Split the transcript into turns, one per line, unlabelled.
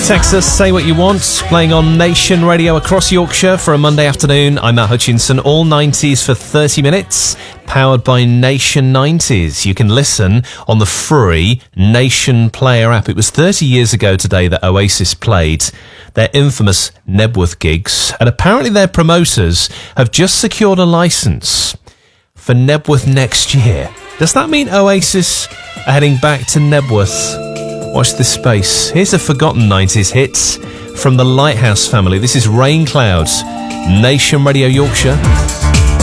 Text us, say what you want. Playing on Nation Radio across Yorkshire for a Monday afternoon. I'm Matt Hutchinson. All 90s for 30 minutes. Powered by Nation 90s. You can listen on the free Nation Player app. It was 30 years ago today that Oasis played their infamous Nebworth gigs. And apparently their promoters have just secured a licence for Nebworth next year. Does that mean Oasis are heading back to Nebworth? Watch this space. Here's a forgotten 90s hits from the Lighthouse family. This is Rain Clouds, Nation Radio Yorkshire.